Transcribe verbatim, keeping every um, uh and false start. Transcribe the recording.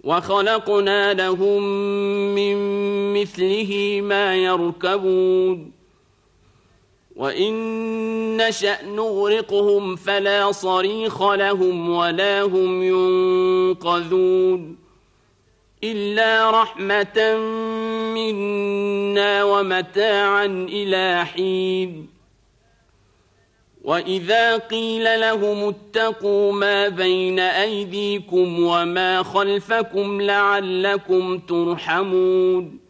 وخلقنا لهم من مثله ما يركبون وإن نشأ نغرقهم فلا صريخ لهم ولا هم ينقذون إلا رحمة منا ومتاعا إلى حين وإذا قيل لهم اتقوا ما بين أيديكم وما خلفكم لعلكم ترحمون